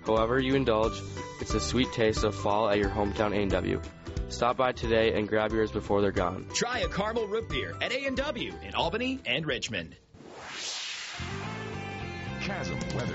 However you indulge, it's the sweet taste of fall at your hometown A&W. Stop by today and grab yours before they're gone. Try a caramel root beer at A&W in Albany and Richmond. Chasm weather.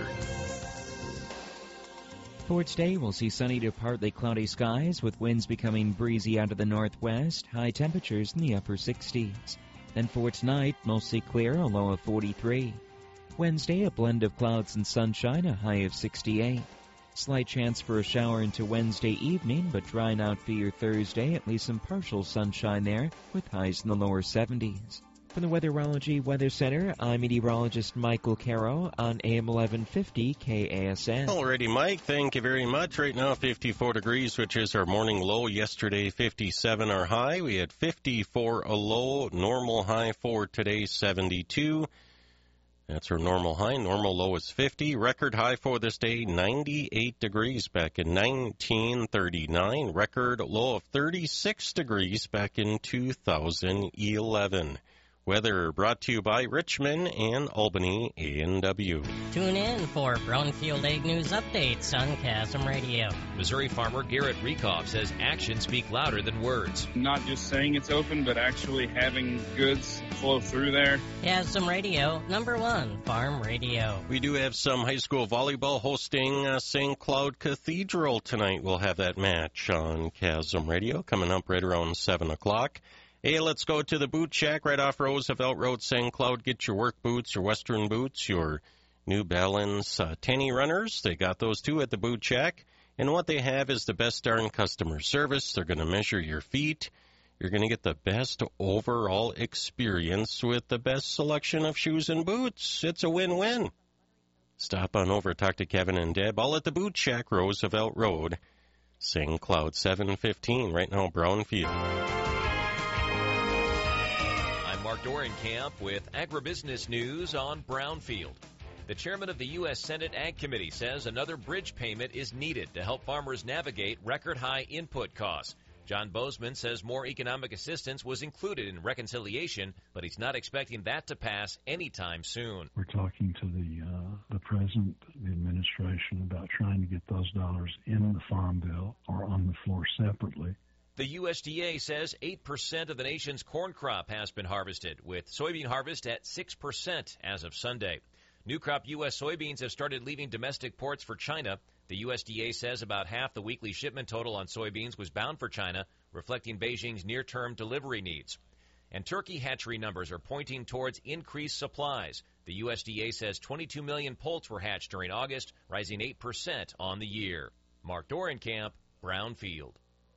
For today, we'll see sunny to partly cloudy skies with winds becoming breezy out of the northwest, high temperatures in the upper 60s. Then for tonight, mostly clear, a low of 43. Wednesday, a blend of clouds and sunshine, a high of 68. Slight chance for a shower into Wednesday evening, but drying out for your Thursday, at least some partial sunshine there, with highs in the lower 70s. From the Weatherology Weather Center, I'm meteorologist Michael Caro on AM 1150 KASN. Alrighty, Mike, thank you very much. Right now, 54 degrees, which is our morning low. Yesterday, 57 our high. We had 54 a low. Normal high for today, 72. That's our normal high. Normal low is 50. Record high for this day, 98 degrees back in 1939. Record low of 36 degrees back in 2011. Weather brought to you by Richmond and Albany A&W. Tune in for Brownfield Ag News updates on Chasm Radio. Missouri farmer Garrett Rekoff says actions speak louder than words. Not just saying it's open, but actually having goods flow through there. Chasm Radio, #1 farm radio. We do have some high school volleyball hosting St. Cloud Cathedral tonight. We'll have that match on Chasm Radio coming up right around 7 o'clock. Hey, let's go to the boot shack right off Roosevelt Road, St. Cloud. Get your work boots, your Western boots, your New Balance Tenny runners. They got those too at the boot shack. And what they have is the best darn customer service. They're going to measure your feet. You're going to get the best overall experience with the best selection of shoes and boots. It's a win-win. Stop on over, talk to Kevin and Deb, all at the boot shack, Roosevelt Road, St. Cloud, 7:15, right now, Brownfield. Mark Dorenkamp with Agribusiness News on Brownfield. The chairman of the U.S. Senate Ag Committee says another bridge payment is needed to help farmers navigate record-high input costs. John Bozeman says more economic assistance was included in reconciliation, but he's not expecting that to pass anytime soon. We're talking to the president, the administration, about trying to get those dollars in the farm bill or on the floor separately. The USDA says 8% of the nation's corn crop has been harvested, with soybean harvest at 6% as of Sunday. New crop U.S. soybeans have started leaving domestic ports for China. The USDA says about half the weekly shipment total on soybeans was bound for China, reflecting Beijing's near-term delivery needs. And turkey hatchery numbers are pointing towards increased supplies. The USDA says 22 million poults were hatched during August, rising 8% on the year. Mark Dorenkamp, Brownfield.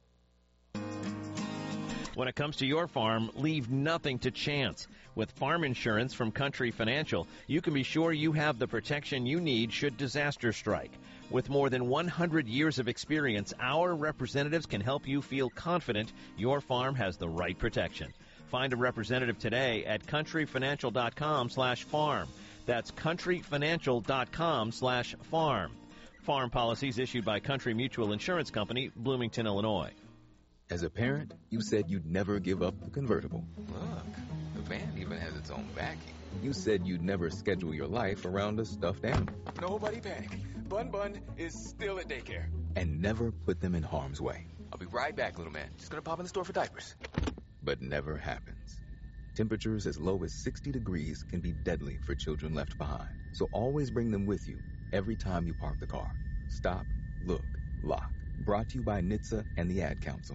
When it comes to your farm, leave nothing to chance. With farm insurance from Country Financial, you can be sure you have the protection you need should disaster strike. With more than 100 years of experience, our representatives can help you feel confident your farm has the right protection. Find a representative today at countryfinancial.com/farm. That's countryfinancial.com/farm. Farm policies issued by Country Mutual Insurance Company, Bloomington, Illinois. As a parent, you said you'd never give up the convertible. Look, the van even has its own backing. You said you'd never schedule your life around a stuffed animal. Nobody panic. Bun Bun is still at daycare. And never put them in harm's way. I'll be right back, little man. Just gonna pop in the store for diapers. But never happens. Temperatures as low as 60 degrees can be deadly for children left behind. So always bring them with you every time you park the car. Stop, look, lock. Brought to you by NHTSA and the Ad Council.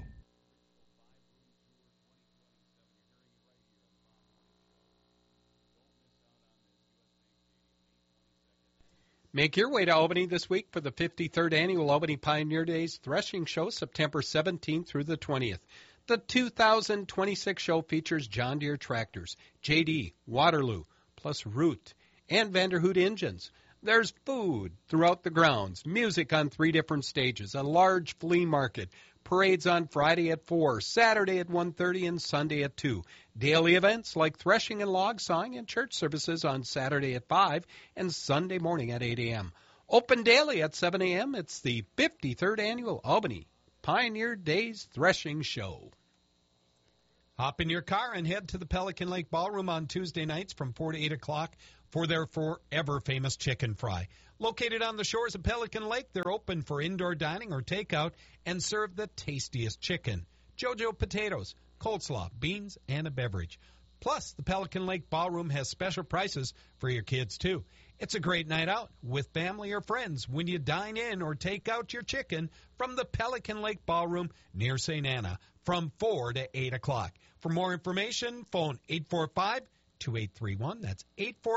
Make your way to Albany this week for the 53rd Annual Albany Pioneer Days Threshing Show, September 17th through the 20th. The 2026 show features John Deere tractors, JD, Waterloo, plus Root, and Vanderhoot engines. There's food throughout the grounds, music on 3 different stages, a large flea market, parades on Friday at 4, Saturday at 1:30, and Sunday at 2. Daily events like threshing and log sawing and church services on Saturday at 5 and Sunday morning at 8 a.m. Open daily at 7 a.m. It's the 53rd Annual Albany Pioneer Days Threshing Show. Hop in your car and head to the Pelican Lake Ballroom on Tuesday nights from 4 to 8 o'clock for their forever famous chicken fry. Located on the shores of Pelican Lake, they're open for indoor dining or takeout and serve the tastiest chicken, JoJo potatoes, coleslaw, beans, and a beverage. Plus, the Pelican Lake Ballroom has special prices for your kids, too. It's a great night out with family or friends when you dine in or take out your chicken from the Pelican Lake Ballroom near St. Anna from 4 to 8 o'clock. For more information, phone 845-2831. That's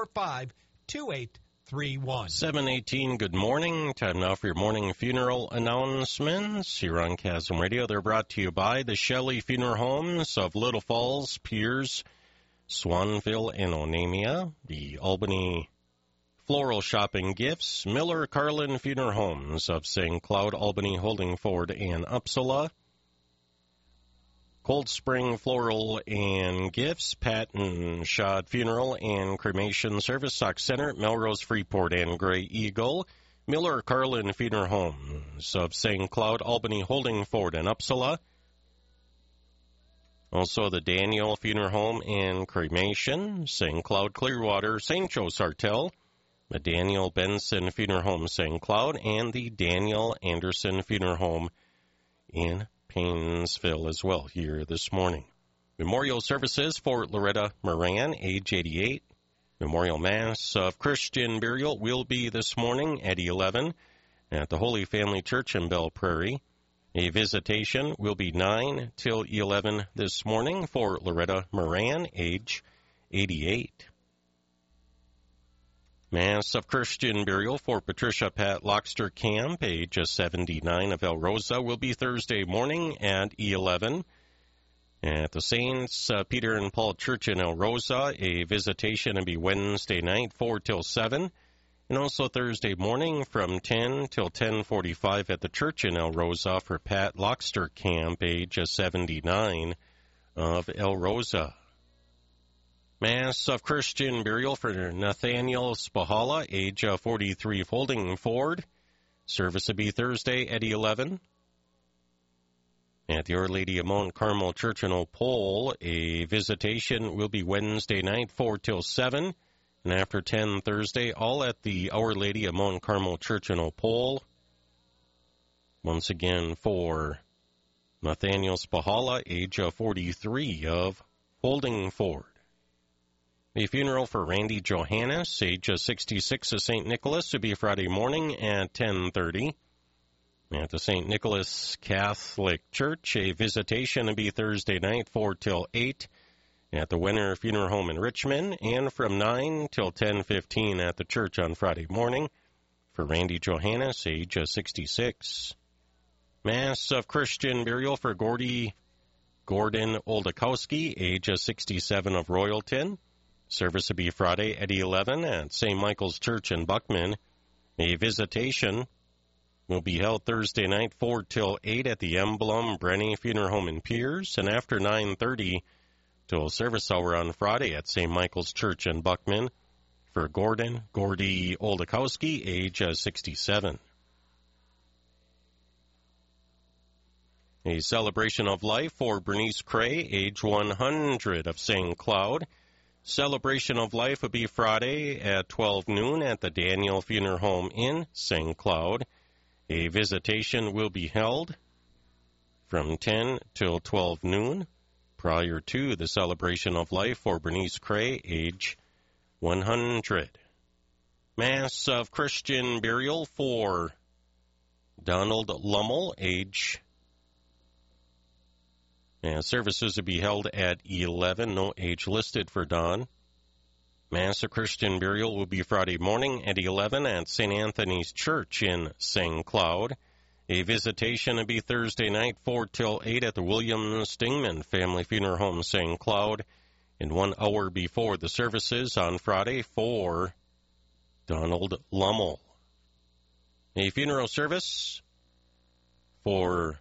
845-2831. 7:18, good morning. Time now for your morning funeral announcements here on Chasm Radio. They're brought to you by the Shelley Funeral Homes of Little Falls, Piers, Swanville, and Onamia. The Albany Floral Shopping Gifts, Miller Carlin Funeral Homes of St. Cloud, Albany, Holding Ford, and Upsala. Cold Spring Floral and Gifts, Patton Shad Funeral and Cremation Service, Sauk Center, Melrose, Freeport, and Gray Eagle. Miller Carlin Funeral Homes of St. Cloud, Albany, Holding Ford, and Upsala. Also the Daniel Funeral Home and Cremation, St. Cloud, Clearwater, St. Joe Sartell. The Daniel Benson Funeral Home, St. Cloud, and the Daniel Anderson Funeral Home in Painesville as well here this morning. Memorial services for Loretta Moran, age 88. Memorial Mass of Christian Burial will be this morning at 11 at the Holy Family Church in Belle Prairie. A visitation will be 9 till 11 this morning for Loretta Moran, age 88. Mass of Christian Burial for Patricia Pat Lockster Camp, age 79 of El Rosa, will be Thursday morning at 11. At the Saints Peter and Paul Church in El Rosa, a visitation will be Wednesday night, 4 till 7. And also Thursday morning from 10 till 10:45 at the church in El Rosa for Pat Lockster Camp, age 79 of El Rosa. Mass of Christian Burial for Nathaniel Spahala, age 43, Holding Ford. Service will be Thursday at 11. At the Our Lady of Mount Carmel Church in Opole, a visitation will be Wednesday night, 4 till 7. And after 10 Thursday, all at the Our Lady of Mount Carmel Church in Opole. Once again for Nathaniel Spahala, age 43 of Holding Ford. A funeral for Randy Johannes, age 66 of St. Nicholas, will be Friday morning at 10:30. At the St. Nicholas Catholic Church, a visitation will be Thursday night, 4 till 8, at the Wenner Funeral Home in Richmond, and from 9 till 10:15 at the church on Friday morning for Randy Johannes, age 66. Mass of Christian Burial for Gordon Oldakowski, age 67 of Royalton. Service will be Friday at 11 at St. Michael's Church in Buckman. A visitation will be held Thursday night, 4 till 8 at the Emblem Brenny Funeral Home in Piers, and after 9:30 till service hour on Friday at St. Michael's Church in Buckman for Gordy Oldakowski, age 67. A celebration of life for Bernice Cray, age 100 of St. Cloud. Celebration of Life will be Friday at 12 noon at the Daniel Funeral Home in St. Cloud. A visitation will be held from 10 till 12 noon prior to the Celebration of Life for Bernice Cray, age 100. Mass of Christian Burial for Donald Lummel, age services will be held at 11, no age listed for Don. Mass of Christian Burial will be Friday morning at 11 at St. Anthony's Church in St. Cloud. A visitation will be Thursday night, 4 till 8 at the William Stingman Family Funeral Home, St. Cloud, and 1 hour before the services on Friday for Donald Lummel. A funeral service for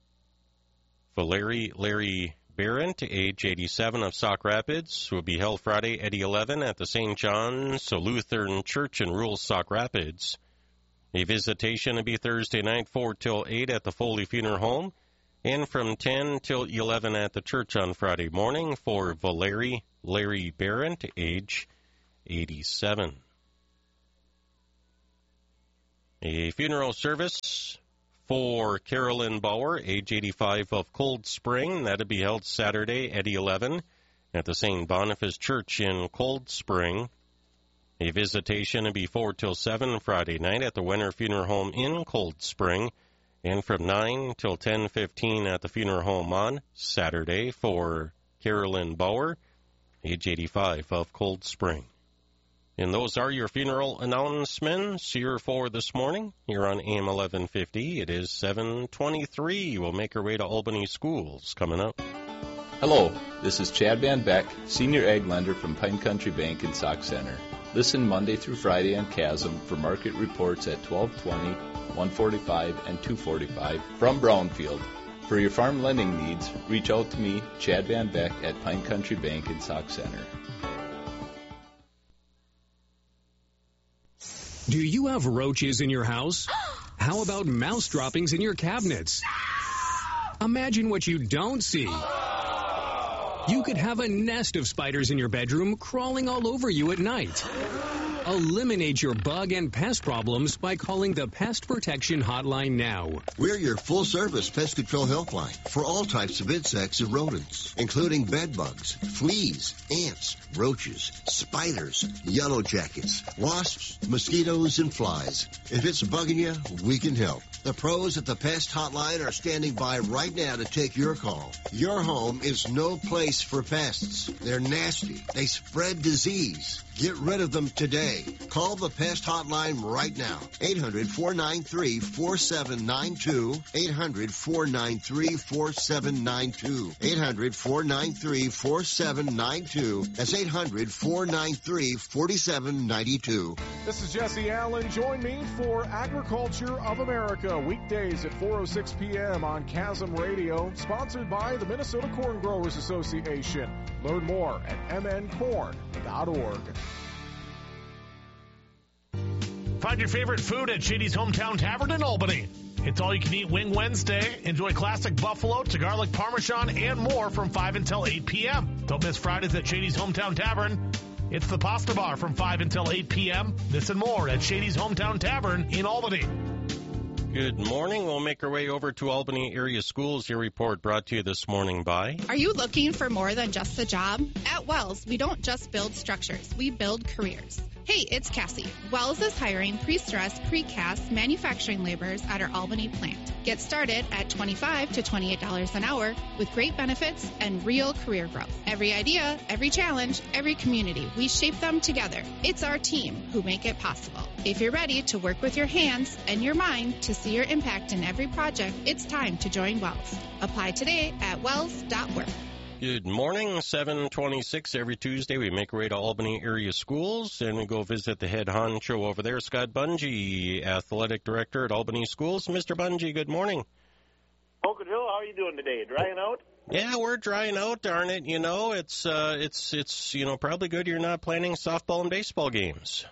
Larry Barrett, age 87 of Sauk Rapids, will be held Friday at 11 at the St. John's Lutheran Church in rural Sauk Rapids. A visitation will be Thursday night, 4 till 8 at the Foley Funeral Home, and from 10 till 11 at the church on Friday morning for Larry Barrett, age 87. A funeral service for Carolyn Bauer, age 85, of Cold Spring. That'll be held Saturday at 11 at the St. Boniface Church in Cold Spring. A visitation will be 4 till 7 Friday night at the Wenner Funeral Home in Cold Spring, and from 9 till 10:15 at the funeral home on Saturday for Carolyn Bauer, age 85, of Cold Spring. And those are your funeral announcements here for this morning here on AM 1150. It is 7:23. We'll make our way to Albany Schools coming up. Hello, this is Chad Van Beck, Senior Ag Lender from Pine Country Bank in Sauk Center. Listen Monday through Friday on Chasm for market reports at 12:20, 1:45, and 2:45 from Brownfield. For your farm lending needs, reach out to me, Chad Van Beck, at Pine Country Bank in Sauk Center. Do you have roaches in your house? How about mouse droppings in your cabinets? Imagine what you don't see. You could have a nest of spiders in your bedroom crawling all over you at night. Eliminate your bug and pest problems by calling the Pest Protection Hotline now. We're your full-service pest control helpline for all types of insects and rodents, including bed bugs, fleas, ants, roaches, spiders, yellow jackets, wasps, mosquitoes, and flies. If it's bugging you, we can help. The pros at the Pest Hotline are standing by right now to take your call. Your home is no place for pests. They're nasty. They spread disease. Get rid of them today. Call the Pest Hotline right now. 800-493-4792. 800-493-4792. 800-493-4792. That's 800-493-4792. This is Jesse Allen. Join me for Agriculture of America, weekdays at 4:06 p.m. on Chasm Radio, sponsored by the Minnesota Corn Growers Association. Learn more at mncorn.org. Find your favorite food at Shady's Hometown Tavern in Albany. It's all-you-can-eat Wing Wednesday. Enjoy classic buffalo to garlic parmesan and more from 5 until 8 p.m. Don't miss Fridays at Shady's Hometown Tavern. It's the Pasta Bar from 5 until 8 p.m. This and more at Shady's Hometown Tavern in Albany. Good morning. We'll make our way over to Albany Area Schools. Your report brought to you this morning by... Are you looking for more than just a job? At Wells, we don't just build structures, we build careers. Hey, it's Cassie. Wells is hiring pre-stressed, precast manufacturing laborers at our Albany plant. Get started at $25 to $28 an hour with great benefits and real career growth. Every idea, every challenge, every community, we shape them together. It's our team who make it possible. If you're ready to work with your hands and your mind to see your impact in every project, it's time to join Wells. Apply today at wells.work. Good morning, 7:26. Every Tuesday we make our way to Albany Area Schools and we go visit the head honcho over there, Scott Bungie, Athletic Director at Albany Schools. Mr. Bungie, good morning. Uncle Joe, how are you doing today? Drying out? Yeah, we're drying out, darn it. You know, it's probably good you're not planning softball and baseball games.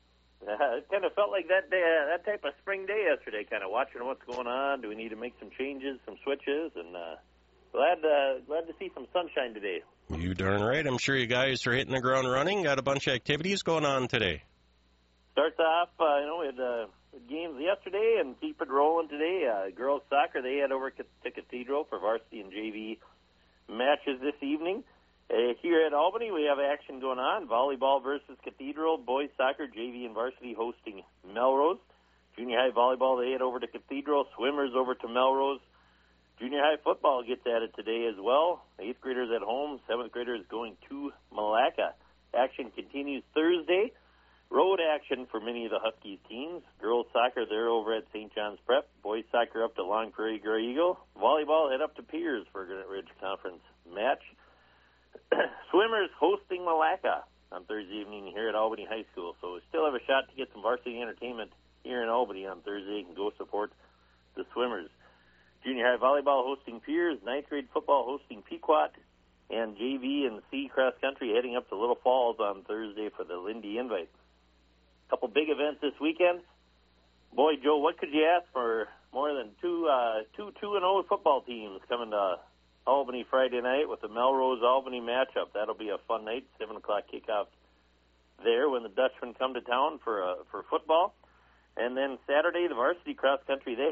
It kind of felt like that day, that type of spring day yesterday, kind of watching what's going on. Do we need to make some changes, some switches, and glad to see some sunshine today. You darn right. I'm sure you guys are hitting the ground running. Got a bunch of activities going on today. Starts off, we had games yesterday and keep it rolling today. Girls soccer, they head over to Cathedral for varsity and JV matches this evening. Here at Albany, we have action going on. Volleyball versus Cathedral. Boys soccer, JV and varsity hosting Melrose. Junior high volleyball, they head over to Cathedral. Swimmers over to Melrose. Junior high football gets at it today as well. 8th graders at home, 7th graders going to Malacca. Action continues Thursday. Road action for many of the Huskies teams. Girls soccer, they're over at St. John's Prep. Boys soccer up to Long Prairie Gray Eagle. Volleyball head up to Piers for a Granite Ridge Conference match. Swimmers hosting Malacca on Thursday evening here at Albany High School. So we still have a shot to get some varsity entertainment here in Albany on Thursday. You can go support the Swimmers. Junior high volleyball hosting Piers, 9th grade football hosting Pequot, and JV and C cross country heading up to Little Falls on Thursday for the Lindy Invite. A couple big events this weekend. Boy, Joe, what could you ask for more than two 2-0 football teams coming to Albany Friday night with the Melrose-Albany matchup? That'll be a fun night, 7 o'clock kickoff there when the Dutchmen come to town for football. And then Saturday, the varsity cross country, they